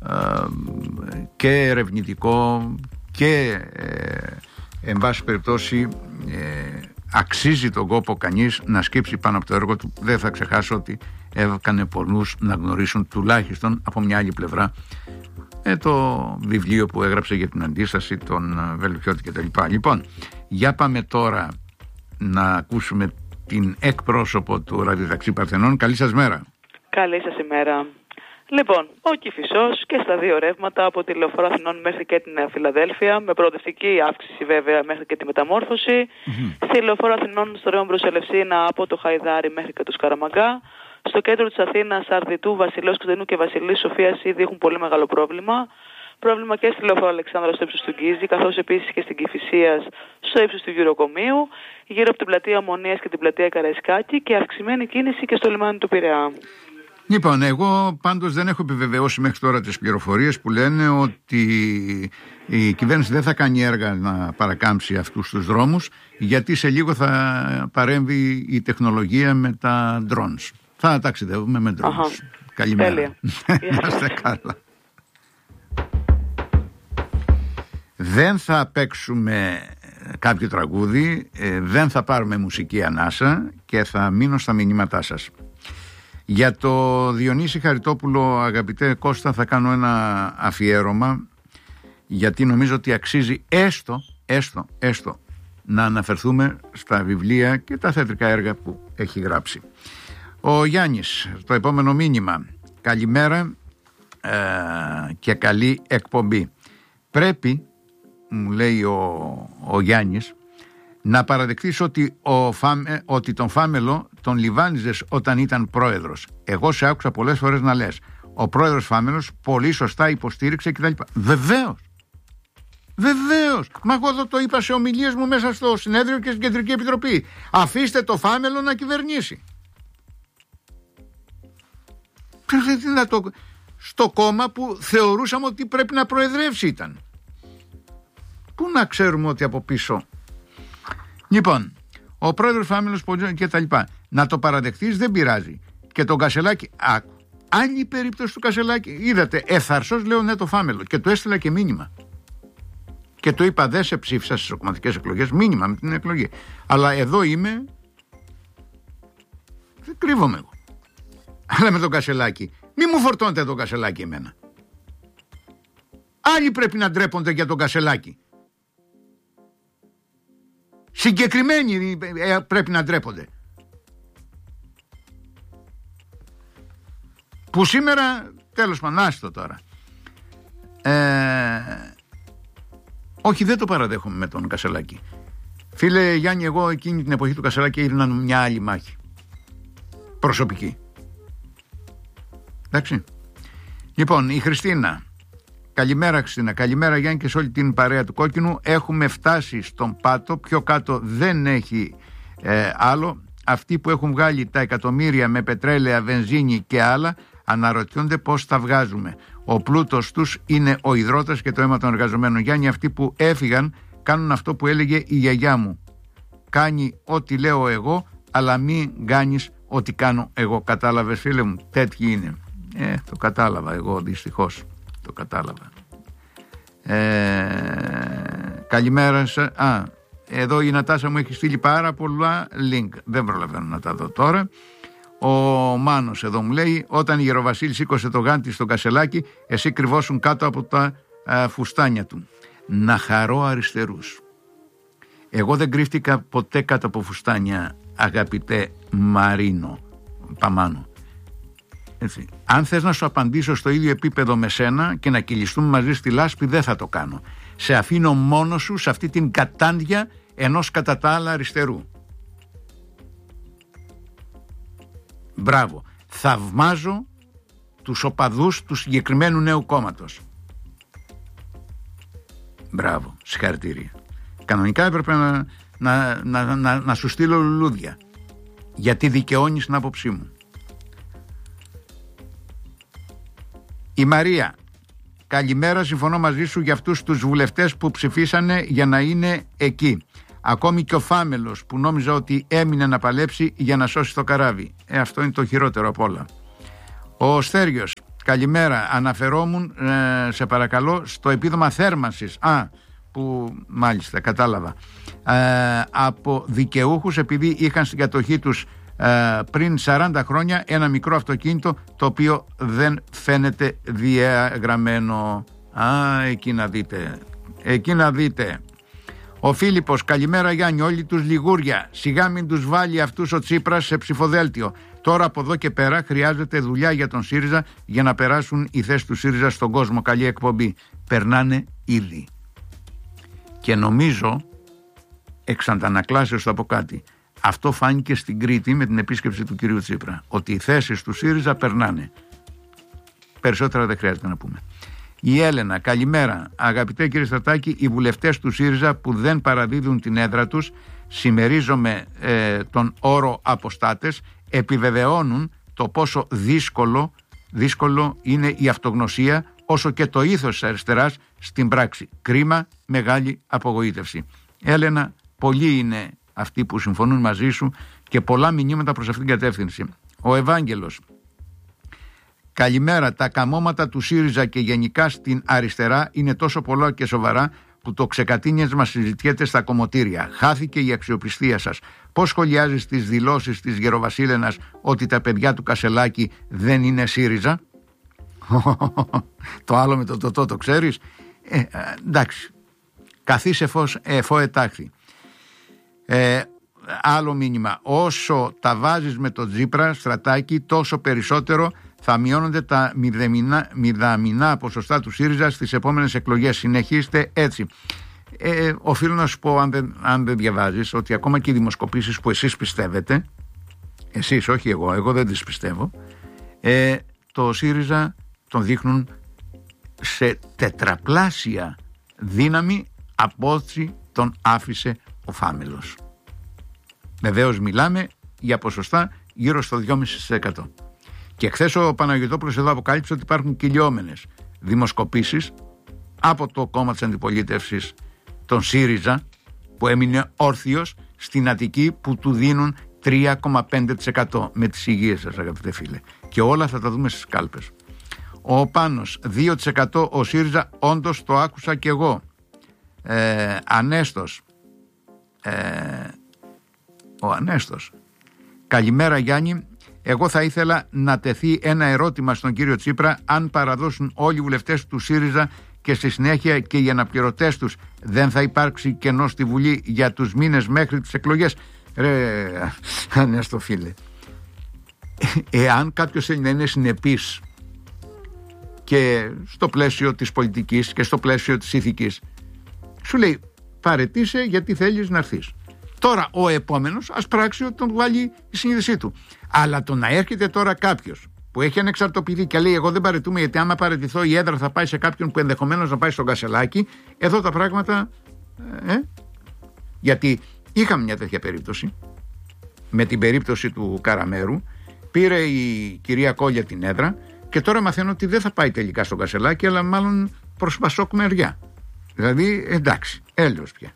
και ερευνητικό και ε, εν πάση περιπτώσει ε, αξίζει τον κόπο κανείς να σκύψει πάνω από το έργο του. Δεν θα ξεχάσω ότι έκανε πολλούς να γνωρίσουν τουλάχιστον από μια άλλη πλευρά ε, το βιβλίο που έγραψε για την αντίσταση, τον Βελουχιώτη κτλ. Λοιπόν, για πάμε τώρα να ακούσουμε την εκπρόσωπο του ραδιοταξί Παρθενών. Καλή σας μέρα. Καλή σας ημέρα. Λοιπόν, ο Κηφισός και στα δύο ρεύματα από τη Λεωφόρο Αθηνών μέχρι και την Νέα Φιλαδέλφια, με προοδευτική αύξηση βέβαια μέχρι και τη μεταμόρφωση. Mm-hmm. Στη Λεωφόρο Αθηνών στο ρεύμα προς Ελευσίνα από το Χαϊδάρι μέχρι και το Σκαραμαγκά. Στο κέντρο της Αθήνας, Αρδιτού, Βασιλέως Κωνσταντινού και Βασιλής Σοφίας ήδη έχουν πολύ μεγάλο πρόβλημα. Πρόβλημα και στη Λεωφόρο Αλεξάνδρα στο ύψος του Γκίζη, καθώς επίσης και στην Κηφισίας στο ύψος του Γυροκομείου, γύρω από την πλατεία Ομονίας και την πλατεία Καραϊσκάκη και αυξημένη κίνηση και στο λιμάνι του Πειραιά. Λοιπόν, εγώ πάντως δεν έχω επιβεβαιώσει μέχρι τώρα τις πληροφορίες που λένε ότι η κυβέρνηση δεν θα κάνει έργα να παρακάμψει αυτούς τους δρόμους, γιατί σε λίγο θα παρέμβει η τεχνολογία με τα drones. Θα ταξιδεύουμε με drones. Καλημέρα. Να είστε καλά. Δεν θα παίξουμε κάποιο τραγούδι, δεν θα πάρουμε μουσική ανάσα και θα μείνω στα μηνύματά σας. Για το Διονύση Χαριτόπουλο, αγαπητέ Κώστα, θα κάνω ένα αφιέρωμα, γιατί νομίζω ότι αξίζει έστω, έστω, έστω να αναφερθούμε στα βιβλία και τα θεατρικά έργα που έχει γράψει. Ο Γιάννης, το επόμενο μήνυμα. Καλημέρα ε, και καλή εκπομπή. Πρέπει, μου λέει ο, ο Γιάννης, να παραδεχτείς ότι, ο Φάμε, ότι τον Φάμελο τον λιβάνιζες όταν ήταν πρόεδρος. Εγώ σε άκουσα πολλές φορές να λες, ο πρόεδρος Φάμελος πολύ σωστά υποστήριξε κτλ. Βεβαίως. Βεβαίως. Μα εγώ εδώ το είπα σε ομιλίες μου μέσα στο συνέδριο και στην Κεντρική Επιτροπή. Αφήστε το Φάμελο να κυβερνήσει. Να το... Στο κόμμα που θεωρούσαμε ότι πρέπει να προεδρεύσει ήταν. Πού να ξέρουμε ότι από πίσω. Λοιπόν, ο πρόεδρος Φάμελος και τα λοιπά. Να το παραδεχτείς δεν πειράζει. Και τον Κασελάκη, άκου. Άλλη περίπτωση του Κασελάκη, είδατε, εθαρσός λέω ναι το Φάμελο. Και του έστειλα και μήνυμα. Και του είπα δεν σε ψήφισα στις κομματικές εκλογές, μήνυμα με την εκλογή. Αλλά εδώ είμαι, δεν κρύβομαι εγώ. Αλλά με τον Κασελάκη, μη μου φορτώνετε τον Κασελάκη εμένα. Άλλοι πρέπει να ντρέπονται για τον Κασελάκη. Συγκεκριμένοι πρέπει να ντρέπονται. Που σήμερα, τέλος πάντων, άστο τώρα. Ε, όχι, δεν το παραδέχομαι με τον Κασελάκη. Φίλε Γιάννη, εγώ εκείνη την εποχή του Κασελάκη έδινα μια άλλη μάχη. Προσωπική. Εντάξει. Λοιπόν, η Χριστίνα. Καλημέρα Χριστίνα, καλημέρα Γιάννη και σε όλη την παρέα του Κόκκινου. Έχουμε φτάσει στον πάτο, πιο κάτω δεν έχει ε, άλλο. Αυτοί που έχουν βγάλει τα εκατομμύρια με πετρέλαια, βενζίνη και άλλα αναρωτιόνται πώς τα βγάζουμε. Ο πλούτος τους είναι ο υδρότας και το αίμα των εργαζομένων. Γιάννη, αυτοί που έφυγαν κάνουν αυτό που έλεγε η γιαγιά μου. Κάνει ό,τι λέω εγώ, αλλά μην κάνεις ό,τι κάνω εγώ. Κατάλαβες φίλε μου, τέτοιοι είναι. Ε, το κατάλαβα εγώ δυστυχώς. Το κατάλαβα. Ε, καλημέρα σας. Α, εδώ η Νατάσα μου έχει στείλει πάρα πολλά link. Δεν προλαβαίνω να τα δω τώρα. Ο Μάνος εδώ μου λέει, όταν η Γεροβασίλη σήκωσε το γάντι στο Κασελάκι, εσύ κρυβόσουν κάτω από τα α, φουστάνια του. Να χαρώ αριστερούς. Εγώ δεν κρύφτηκα ποτέ κάτω από φουστάνια, αγαπητέ Μαρίνο Παμάνο. Έτσι. Αν θες να σου απαντήσω στο ίδιο επίπεδο με σένα και να κυλιστούμε μαζί στη λάσπη, δεν θα το κάνω. Σε αφήνω μόνο σου σε αυτή την κατάντια ενός κατά τα άλλα αριστερού. Μπράβο. Θαυμάζω τους οπαδούς του συγκεκριμένου νέου κόμματος. Μπράβο. Συγχαρητήρια. Κανονικά έπρεπε να, να, να, να, να σου στείλω λουλούδια, γιατί δικαιώνεις την άποψή μου. Η Μαρία, καλημέρα, συμφωνώ μαζί σου για αυτούς τους βουλευτές που ψηφίσανε για να είναι εκεί. Ακόμη και ο Φάμελος που νόμιζα ότι έμεινε να παλέψει για να σώσει το καράβι. Ε, αυτό είναι το χειρότερο απ' όλα. Ο Στέργιος, καλημέρα, αναφερόμουν, ε, σε παρακαλώ, στο επίδομα θέρμανσης. Α, που μάλιστα κατάλαβα. Ε, από δικαιούχους επειδή είχαν στην κατοχή τους πριν σαράντα χρόνια ένα μικρό αυτοκίνητο το οποίο δεν φαίνεται διαγραμμένο. Α, εκεί να δείτε. Εκεί να δείτε. Ο Φίλιππος, καλημέρα Γιάννη, όλοι τους λιγούρια. Σιγά μην τους βάλει αυτούς ο Τσίπρας σε ψηφοδέλτιο. Τώρα από εδώ και πέρα χρειάζεται δουλειά για τον ΣΥΡΙΖΑ για να περάσουν οι θέσεις του ΣΥΡΙΖΑ στον κόσμο. Καλή εκπομπή. Περνάνε ήδη. Και νομίζω, εξ αντανακλάσεως θα πω κάτι. Αυτό φάνηκε στην Κρήτη με την επίσκεψη του κυρίου Τσίπρα. Ότι οι θέσεις του ΣΥΡΙΖΑ περνάνε. Περισσότερα δεν χρειάζεται να πούμε. Η Έλενα, καλημέρα. Αγαπητέ κύριε Στρατάκη, οι βουλευτές του ΣΥΡΙΖΑ που δεν παραδίδουν την έδρα τους, συμμερίζομαι ε, τον όρο αποστάτες, επιβεβαιώνουν το πόσο δύσκολο, δύσκολο είναι η αυτογνωσία, όσο και το ήθος της αριστεράς στην πράξη. Κρίμα, μεγάλη απογοήτευση. Έλενα, πολλοί είναι αυτοί που συμφωνούν μαζί σου και πολλά μηνύματα προς αυτήν την κατεύθυνση. Ο Ευάγγελος, καλημέρα. Τα καμώματα του ΣΥΡΙΖΑ και γενικά στην αριστερά είναι τόσο πολλά και σοβαρά που το ξεκατίνιασμα συζητιέται στα κομμωτήρια. Χάθηκε η αξιοπιστία σας. Πώς σχολιάζεις τις δηλώσεις της Γεροβασίλενας ότι τα παιδιά του Κασελάκη δεν είναι ΣΥΡΙΖΑ? Το άλλο με το το, το, το ξέρεις? Ε, εντάξει. Καθίσε φως εφό ετάχθη. Ε, άλλο μήνυμα. Όσο τα βάζεις με το Τσίπρα, Στρατάκη, τόσο περισσότερο θα μειώνονται τα μηδαμινά, μηδαμινά ποσοστά του ΣΥΡΙΖΑ στις επόμενες εκλογές. Συνεχίστε έτσι. Ε, οφείλω να σου πω, αν δεν, αν δεν διαβάζεις, ότι ακόμα και οι δημοσκοπήσεις που εσείς πιστεύετε, εσείς, όχι εγώ, εγώ δεν τις πιστεύω, ε, το ΣΥΡΙΖΑ τον δείχνουν σε τετραπλάσια δύναμη από ό,τι τον άφησε ο Φάμελος. Βεβαίως μιλάμε για ποσοστά γύρω στο δυόμισι τοις εκατό. Και χθες ο Παναγιωτόπουλος εδώ αποκάλυψε ότι υπάρχουν κυλιόμενες δημοσκοπήσεις από το κόμμα της αντιπολίτευσης, τον ΣΥΡΙΖΑ, που έμεινε όρθιος στην Αττική, που του δίνουν τρία κόμμα πέντε τοις εκατό με τις υγείες σας, αγαπητέ φίλε. Και όλα θα τα δούμε στις κάλπες. Ο Πάνος, δύο τοις εκατό ο ΣΥΡΙΖΑ, όντως το άκουσα κι εγώ. Ε, Ανέστος, ε, ο Ανέστος, καλημέρα Γιάννη, εγώ θα ήθελα να τεθεί ένα ερώτημα στον κύριο Τσίπρα, αν παραδώσουν όλοι οι βουλευτές του ΣΥΡΙΖΑ και στη συνέχεια και οι αναπληρωτές τους, δεν θα υπάρξει κενό στη Βουλή για τους μήνες μέχρι τις εκλογές? Ρε Ανέστο φίλε, εάν κάποιος θέλει να είναι συνεπής και στο πλαίσιο της πολιτικής και στο πλαίσιο της ηθικής, σου λέει παρετήσε γιατί θέλεις να έρθεις. Τώρα ο επόμενος ας πράξει ότι τον βάλει η συνείδησή του. Αλλά το να έρχεται τώρα κάποιος που έχει ανεξαρτοποιηθεί και λέει εγώ δεν παρετούμε γιατί άμα παρετηθώ η έδρα θα πάει σε κάποιον που ενδεχομένως να πάει στον Κασελάκη, εδώ τα πράγματα ε, γιατί είχαμε μια τέτοια περίπτωση με την περίπτωση του Καραμέρου, πήρε η κυρία Κόλια την έδρα και τώρα μαθαίνω ότι δεν θα πάει τελικά στον Κασελάκη αλλά μάλλον προς Πασόκ μεριά. Δηλαδή εντάξει, έλεος πια.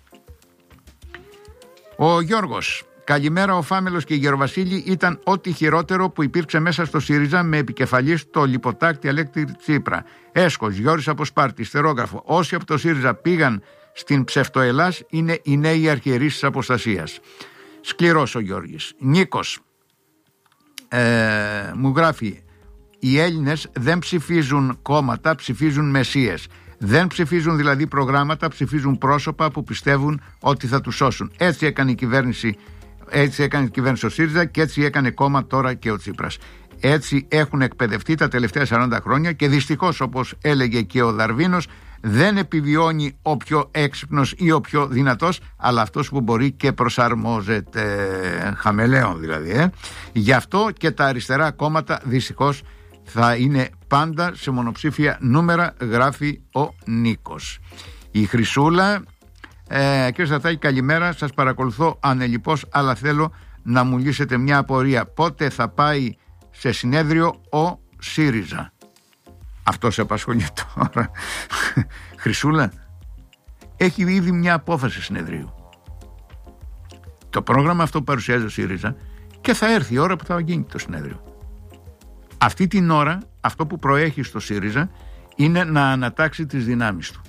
Ο Γιώργος, καλημέρα, ο Φάμελος και η Γεροβασίλη ήταν ό,τι χειρότερο που υπήρξε μέσα στο ΣΥΡΙΖΑ, με επικεφαλής το λιποτάκτη Αλέξη Τσίπρα. Έσχος, Γιώρης από Σπάρτη, στερόγραφο. Όσοι από το ΣΥΡΙΖΑ πήγαν στην ψευτοελλάς είναι οι νέοι αρχιερείς της αποστασίας. Σκληρός ο Γιώργης. Νίκος, ε, μου γράφει, οι Έλληνες δεν ψηφίζουν κόμματα, ψηφίζουν μεσίες. Δεν ψηφίζουν δηλαδή προγράμματα, ψηφίζουν πρόσωπα που πιστεύουν ότι θα τους σώσουν. Έτσι έκανε η κυβέρνηση, έτσι έκανε η κυβέρνηση ο ΣΥΡΙΖΑ και έτσι έκανε κόμμα τώρα και ο Τσίπρας. Έτσι έχουν εκπαιδευτεί τα τελευταία σαράντα χρόνια και δυστυχώς, όπως έλεγε και ο Δαρβίνος, δεν επιβιώνει ο πιο έξυπνος ή ο πιο δυνατός, αλλά αυτός που μπορεί και προσαρμόζεται, χαμελέον δηλαδή. Ε. Γι' αυτό και τα αριστερά κόμματα δυστυχώς θα είναι πάντα σε μονοψήφια νούμερα, γράφει ο Νίκος. Η Χρυσούλα, ε, κύριε Στατάκη, καλημέρα, σας παρακολουθώ ανελιπώς, αλλά θέλω να μου λύσετε μια απορία. Πότε θα πάει σε συνέδριο ο ΣΥΡΙΖΑ? Αυτό σε απασχολεί τώρα? Χρυσούλα, έχει ήδη μια απόφαση συνεδρίου. Το πρόγραμμα αυτό που παρουσιάζει ο ΣΥΡΙΖΑ και θα έρθει η ώρα που θα γίνει το συνέδριο. Αυτή την ώρα αυτό που προέχει στο ΣΥΡΙΖΑ είναι να ανατάξει τις δυνάμεις του.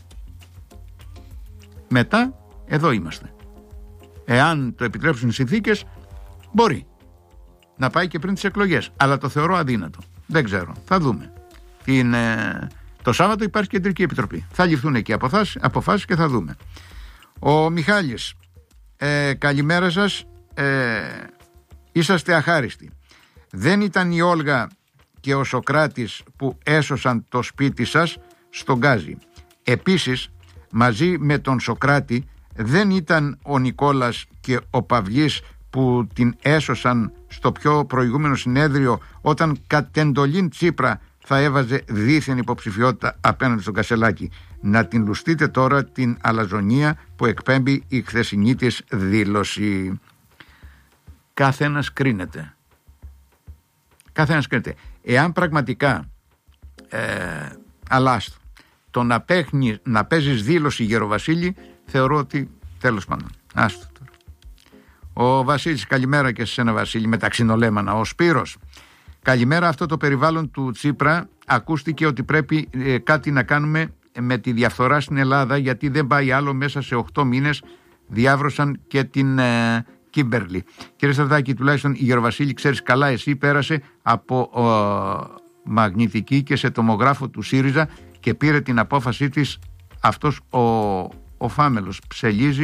Μετά εδώ είμαστε. Εάν το επιτρέψουν οι συνθήκες, μπορεί να πάει και πριν τις εκλογές, αλλά το θεωρώ αδύνατο. Δεν ξέρω, θα δούμε. Την, ε, το Σάββατο υπάρχει κεντρική επιτροπή, θα ληφθούν εκεί αποφάσεις, αποφάσεις και θα δούμε. Ο Μιχάλης, ε, καλημέρα σας, ε, είσαστε αχάριστοι. Δεν ήταν η Όλγα και ο Σοκράτης που έσωσαν το σπίτι σας στον Γκάζι. Επίσης, μαζί με τον Σοκράτη δεν ήταν ο Νικόλας και ο Παυλής που την έσωσαν στο πιο προηγούμενο συνέδριο, όταν κατ' εντολήν Τσίπρα θα έβαζε δίθεν υποψηφιότητα απέναντι στον Κασελάκη. Να την λουστείτε τώρα την αλαζονία που εκπέμπει η χθεσινή της δήλωση. Κάθε ένας κρίνεται. Κάθε ένας κρίνεται. Εάν πραγματικά ε, αλλάστο το να, παίχνει, να παίζεις δήλωση Γεροβασίλη, θεωρώ ότι τέλος πάντων. Άστο τώρα. Ο Βασίλης, καλημέρα και σε ένα Βασίλη, με τα ξινολέμανα. Ο Σπύρος, καλημέρα. Αυτό το περιβάλλον του Τσίπρα ακούστηκε ότι πρέπει ε, κάτι να κάνουμε με τη διαφθορά στην Ελλάδα, γιατί δεν πάει άλλο. Μέσα σε οκτώ μήνες διάβρωσαν και την ε, Κίμπερλι. Κύριε Στρατάκη, τουλάχιστον η Γεροβασίλη, ξέρεις καλά, εσύ πέρασε από ε, μαγνητική και σε τομογράφο του ΣΥΡΙΖΑ και πήρε την απόφασή της. Αυτός ο, ο Φάμελος ψελίζει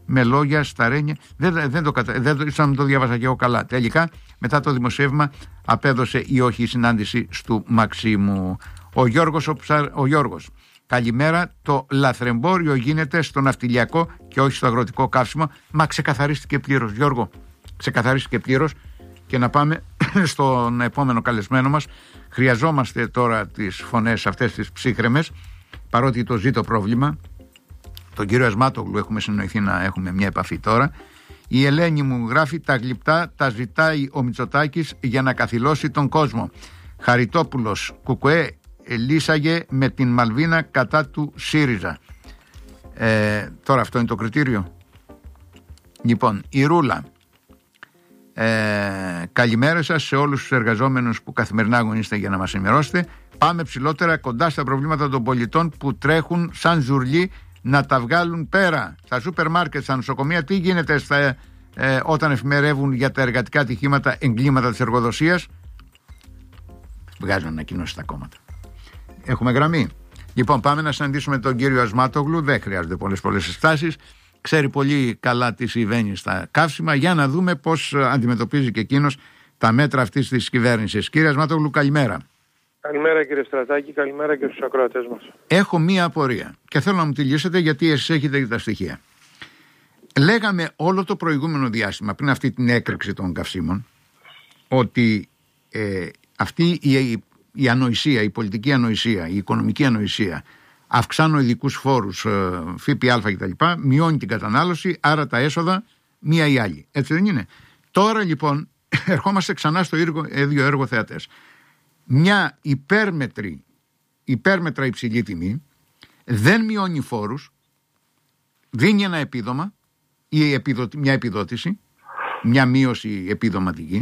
με λόγια, σταρένια. Δεν, δεν, το, δεν το, ίσως να το διάβασα και εγώ καλά. Τελικά, μετά το δημοσίευμα, απέδωσε ή όχι η συνάντηση στου Μαξίμου. Ο Γιώργος, ο, Ψα, ο Γιώργος. Καλημέρα. Το λαθρεμπόριο γίνεται στο ναυτιλιακό και όχι στο αγροτικό καύσιμο. Μα ξεκαθαρίστηκε πλήρως, Γιώργο. Ξεκαθαρίστηκε πλήρως. Και να πάμε στον επόμενο καλεσμένο μας. Χρειαζόμαστε τώρα τις φωνές αυτές τις ψύχρεμες, παρότι το ζει το πρόβλημα. Τον κύριο Ασμάτογλου έχουμε συνοηθεί να έχουμε μια επαφή τώρα. Η Ελένη μου γράφει: τα γλυπτά τα ζητάει ο Μητσοτάκης για να καθυλώσει τον κόσμο. Χαριτόπουλος, Κουκουέ λύσαγε με την Μαλβίνα κατά του ΣΥΡΙΖΑ. Ε, τώρα αυτό είναι το κριτήριο. Λοιπόν, η Ρούλα. Ε, καλημέρα σας σε όλους τους εργαζόμενους που καθημερινά αγωνίστε για να μας ενημερώσετε. Πάμε ψηλότερα, κοντά στα προβλήματα των πολιτών που τρέχουν σαν ζουρλί να τα βγάλουν πέρα. Στα σούπερ μάρκετ, στα νοσοκομεία, τι γίνεται στα, ε, όταν εφημερεύουν για τα εργατικά ατυχήματα, εγκλήματα της εργοδοσίας? Βγάζουν ανακοινώσεις στα κόμματα. Έχουμε γραμμή. Λοιπόν, πάμε να συναντήσουμε τον κύριο Ασμάτογλου. Δεν χρειάζονται πολλές πολλές συστάσεις. Ξέρει πολύ καλά τι συμβαίνει στα καύσιμα, για να δούμε πώς αντιμετωπίζει και εκείνος τα μέτρα αυτής της κυβέρνησης. Κύριε Ασμάτογλου, καλημέρα. Καλημέρα κύριε Στρατάκη, καλημέρα και στους ακροατές μας. Έχω μία απορία και θέλω να μου τη λύσετε, γιατί εσείς έχετε τα στοιχεία. Λέγαμε όλο το προηγούμενο διάστημα, πριν αυτή την έκρηξη των καυσίμων, ότι ε, αυτή η, η ανοησία, η πολιτική ανοησία, η οικονομική ανοησία, αυξάνω ειδικούς φόρους, ΦΠΑ κτλ., μειώνει την κατανάλωση, άρα τα έσοδα μία ή άλλη. Έτσι δεν είναι? Τώρα λοιπόν ερχόμαστε ξανά στο ίδιο έργο θεατές. Μια υπέρμετρη, υπέρμετρα υψηλή τιμή δεν μειώνει φόρους, δίνει ένα επίδομα ή επιδοτη, μια επιδότηση, μια μείωση επιδοματική,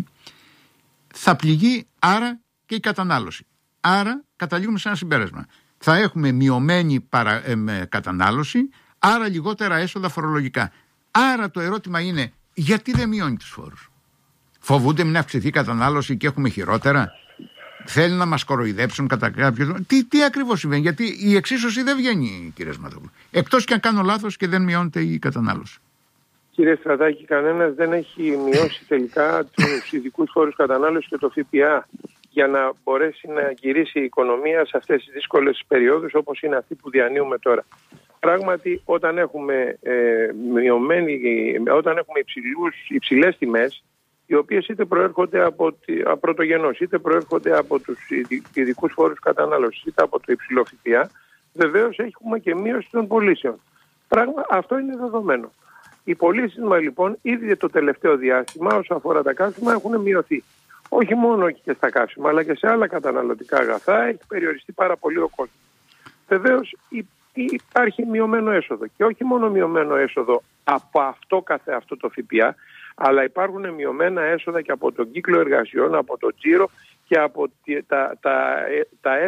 θα πληγεί άρα και η κατανάλωση. Άρα καταλήγουμε σε ένα συμπέρασμα. Θα έχουμε μειωμένη παρα, ε, κατανάλωση, άρα λιγότερα έσοδα φορολογικά. Άρα το ερώτημα είναι, γιατί δεν μειώνει τους φόρους? Φοβούνται μην αυξηθεί η κατανάλωση και έχουμε χειρότερα? Θέλουν να μας κοροϊδέψουν κατά κάποιο? Τι, τι ακριβώς συμβαίνει? Γιατί η εξίσωση δεν βγαίνει, κύριε Ασμάτογλου. Εκτός και αν κάνω λάθος και δεν μειώνεται η κατανάλωση. Κύριε Στρατάκη, κανένας δεν έχει μειώσει τελικά τους ειδικούς φόρους κατανάλωσης και το ΦΠΑ για να μπορέσει να γυρίσει η οικονομία σε αυτές τις δύσκολες περιόδους όπως είναι αυτή που διανύουμε τώρα. Πράγματι, όταν έχουμε, ε, μειωμένη, όταν έχουμε υψηλούς, υψηλές τιμές, οι οποίες είτε προέρχονται από πρωτογενώς, είτε προέρχονται από τους ειδικούς φόρους κατανάλωσης, είτε από το υψηλό ΦΠΑ, βεβαίως έχουμε και μείωση των πωλήσεων. Πράγμα, αυτό είναι δεδομένο. Οι πωλήσεις μας λοιπόν ήδη το τελευταίο διάστημα όσον αφορά τα καύσιμα έχουν μειωθεί. Όχι μόνο και στα καύσιμα, αλλά και σε άλλα καταναλωτικά αγαθά έχει περιοριστεί πάρα πολύ ο κόσμος. Βεβαίως υπάρχει μειωμένο έσοδο και όχι μόνο μειωμένο έσοδο από αυτό καθε αυτό το ΦΠΑ, αλλά υπάρχουν μειωμένα έσοδα και από τον κύκλο εργασιών, από το τζίρο και από τα, τα, τα